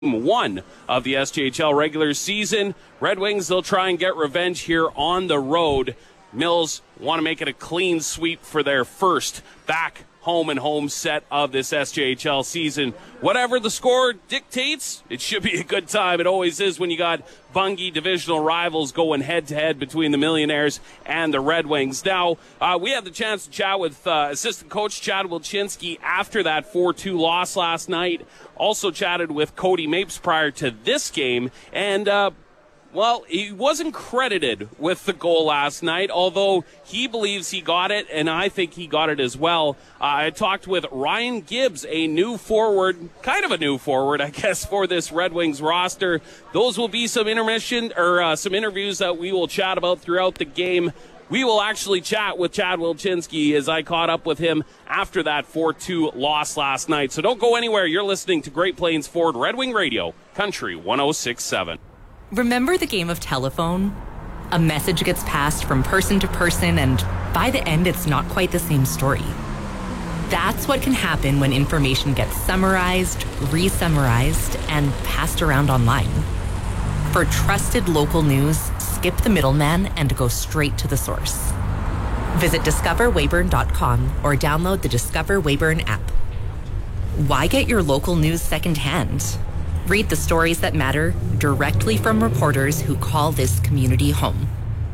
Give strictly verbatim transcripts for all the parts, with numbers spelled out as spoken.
One of the S J H L regular season. Red Wings, they'll try and get revenge here on the road. Mills want to make it a clean sweep for their first back home and home set of this S J H L season. Whatever the score dictates, it should be a good time. It always is when you got Bungie divisional rivals going head-to-head between the Millionaires and the Red Wings. Now, uh, we had the chance to chat with uh, assistant coach Chad Wilchinski after that four two loss last night. Also chatted with Cody Mapes prior to this game, and uh, well, he wasn't credited with the goal last night, although he believes he got it, and I think he got it as well. Uh, I talked with Ryan Gibbs, a new forward, kind of a new forward, I guess, for this Red Wings roster. Those will be some intermission or uh, some interviews that we will chat about throughout the game. We will actually chat with Chad Wilchinski as I caught up with him after that four two loss last night. So don't go anywhere. You're listening to Great Plains Ford Red Wing Radio, Country one oh six point seven. Remember the game of telephone? A message gets passed from person to person, and by the end, it's not quite the same story. That's what can happen when information gets summarized, re-summarized, and passed around online. For trusted local news, skip the middleman and go straight to the source. Visit discover weyburn dot com or download the Discover Weyburn app. Why get your local news secondhand? Read the stories that matter directly from reporters who call this community home.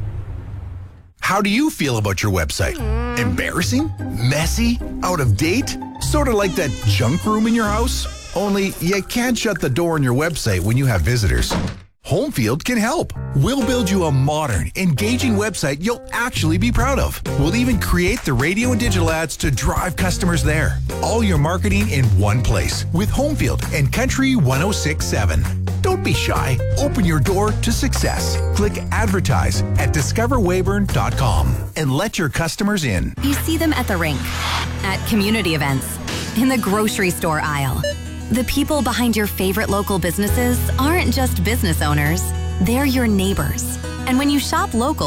How do you feel about your website? Embarrassing? Messy? Out of date? Sort of like that junk room in your house? Only you can't shut the door on your website when you have visitors. Homefield can help. We'll build you a modern, engaging website you'll actually be proud of. We'll even create the radio and digital ads to drive customers there. All your marketing in one place with Homefield and Country one oh six point seven. Don't be shy. Open your door to success. Click advertise at discover weyburn dot com and let your customers in. You see them at the rink, at community events, in the grocery store aisle. The people behind your favorite local businesses aren't just business owners, they're your neighbors. And when you shop local,